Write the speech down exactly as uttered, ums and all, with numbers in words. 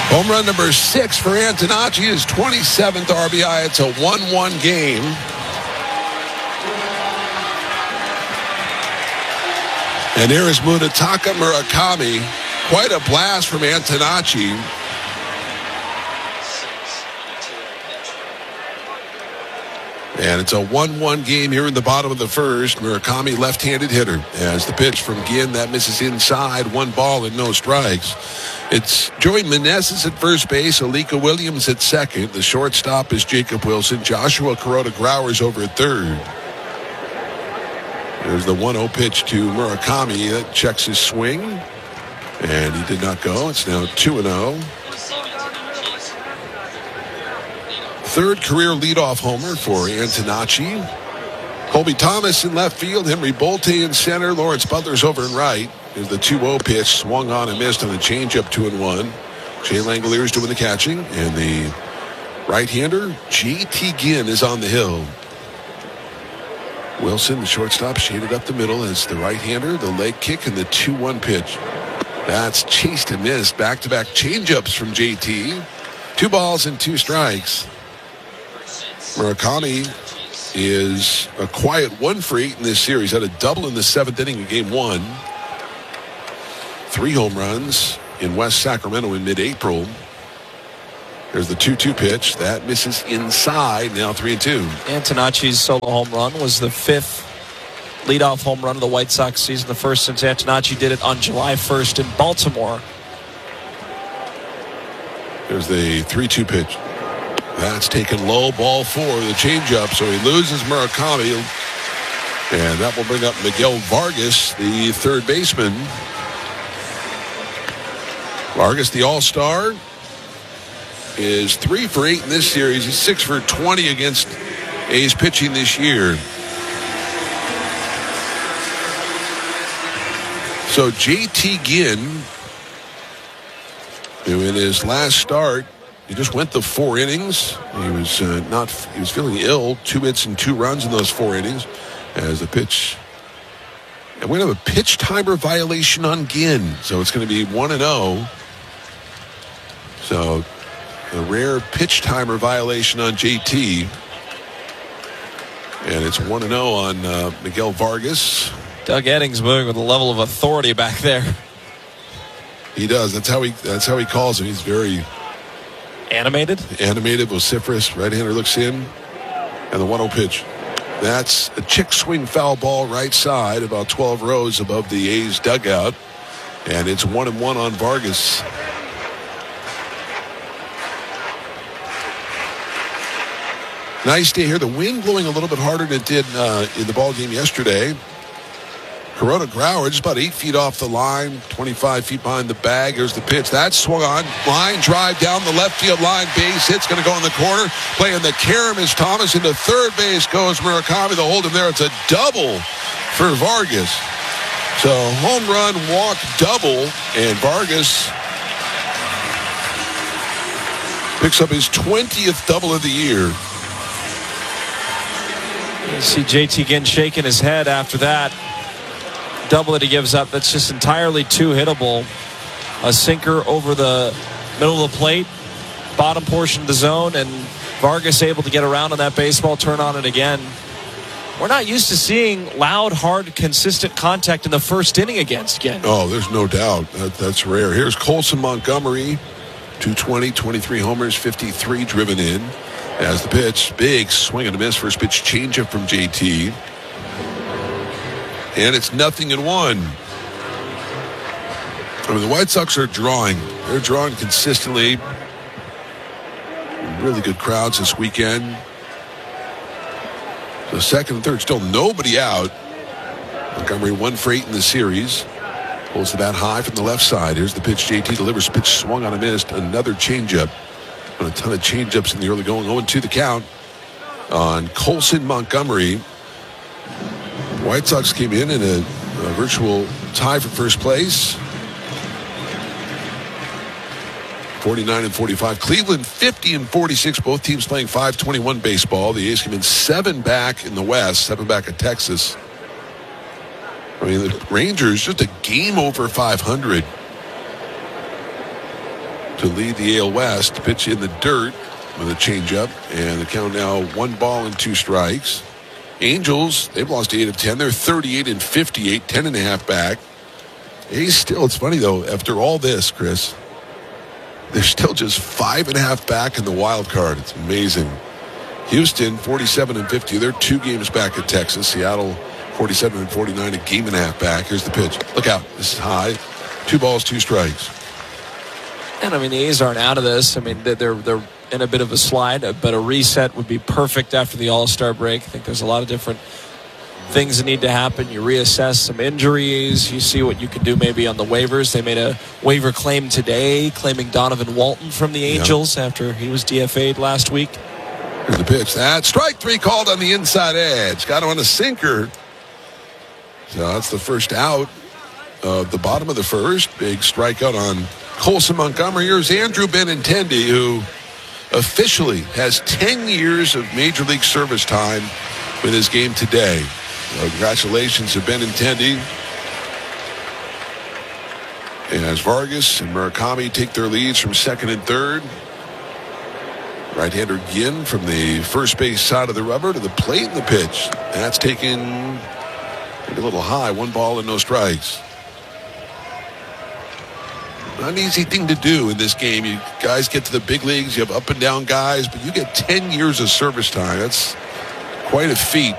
Home run number six for Antonacci, his twenty-seventh R B I. It's a one one game. And there is Munetaka Murakami. Quite a blast from Antonacci. And it's a one one game here in the bottom of the first. Murakami, left-handed hitter. As the pitch from Ginn, that misses inside. One ball and no strikes. It's Joey Meneses at first base. Alika Williams at second. The shortstop is Jacob Wilson. Joshua Kuroda-Growers over at third. There's the one oh pitch to Murakami. That checks his swing. And he did not go. It's now two and oh. Third career leadoff homer for Antonacci. Colby Thomas in left field. Henry Bolte in center. Lawrence Butler's over in right. There's the two oh pitch. Swung on and missed on the changeup, two and one. Jay Langoliers doing the catching. And the right-hander, J T Ginn, is on the hill. Wilson, the shortstop, shaded up the middle as the right-hander. The leg kick and the two one pitch. That's chased and missed. Back-to-back changeups from J T. Two balls and two strikes. Murakami is a quiet one for eight in this series. Had a double in the seventh inning of game one. Three home runs in West Sacramento in mid-April. There's the two two pitch. That misses inside. Now three and two. Antonacci's solo home run was the fifth leadoff home run of the White Sox season. The first since Antonacci did it on July first in Baltimore. There's the three two pitch. That's taken low, ball four, the changeup. So he loses Murakami. And that will bring up Miguel Vargas, the third baseman. Vargas, the all-star, is three for eight in this series. He's six for twenty against A's pitching this year. So J T Ginn, who in his last start, he just went the four innings. He was uh, not. He was feeling ill. Two hits and two runs in those four innings. As the pitch, and we have a pitch timer violation on Ginn, so it's going to be one and zero. So a rare pitch timer violation on J T, and it's one and zero on uh, Miguel Vargas. Doug Eddings moving with a level of authority back there. He does. That's how he. That's how he calls him. He's very animated. Animated, vociferous. Right-hander looks in, and the one oh pitch. That's a chick swing foul ball right side, about twelve rows above the A's dugout, and it's one and one on Vargas. Nice day here. The wind blowing a little bit harder than it did uh, in the ball game yesterday. Kuroda-Growers just about eight feet off the line, twenty-five feet behind the bag. Here's the pitch. That's swung on. Line drive down the left field line. Base hit's going to go in the corner. Playing the carom is Thomas. Into third base goes Murakami. They'll hold him there. It's a double for Vargas. So home run, walk, double, and Vargas picks up his twentieth double of the year. You see J T Ginn shaking his head after that double that he gives up. That's just entirely too hittable. A sinker over the middle of the plate, bottom portion of the zone, and Vargas able to get around on that baseball, turn on it again. We're not used to seeing loud, hard, consistent contact in the first inning against Ginn. Oh, there's no doubt. That, that's rare. Here's Colson Montgomery, two twenty, twenty-three homers, fifty-three driven in. As the pitch, big swing and a miss. First pitch changeup from J T. And it's nothing in one. I mean, the White Sox are drawing. They're drawing consistently. Really good crowds this weekend. The second and third, still nobody out. Montgomery one for eight in the series. Pulls the bat high from the left side. Here's the pitch. J T delivers. Pitch swung on and missed. Another changeup. A ton of changeups in the early going. oh and two the count on Colson Montgomery. White Sox came in in a, a virtual tie for first place. forty-nine and forty-five. Cleveland fifty and forty-six. Both teams playing five twenty-one baseball. The A's came in seven back in the West, seven back at Texas. I mean, the Rangers just a game over five hundred. to lead the A L West. Pitch in the dirt with a changeup, and the count now one ball and two strikes. Angels, they've lost eight of ten. They're thirty-eight and fifty-eight, ten and a half back. He's still, it's funny though, after all this, Chris, they're still just five and a half back in the wild card. It's amazing. Houston, forty-seven and fifty. They're two games back at Texas. Seattle, forty-seven and forty-nine, a game and a half back. Here's the pitch. Look out. This is high. Two balls, two strikes. And I mean, the A's aren't out of this. I mean, they're they're in a bit of a slide, but a reset would be perfect after the All-Star break. I think there's a lot of different things that need to happen. You reassess some injuries. You see what you can do maybe on the waivers. They made a waiver claim today, claiming Donovan Walton from the Angels yeah. after he was D F A'd last week. Here's the pitch. That strike three called on the inside edge. Got him on a sinker. So that's the first out of the bottom of the first. Big strikeout on Colson Montgomery. Here's Andrew Benintendi, who officially has ten years of Major League service time with his game today. So congratulations to Benintendi. And as Vargas and Murakami take their leads from second and third. Right-hander Ginn from the first base side of the rubber to the plate in the pitch. That's taken a little high. One ball and no strikes. Not an easy thing to do in this game. You guys get to the big leagues, you have up and down guys, but you get ten years of service time. That's quite a feat.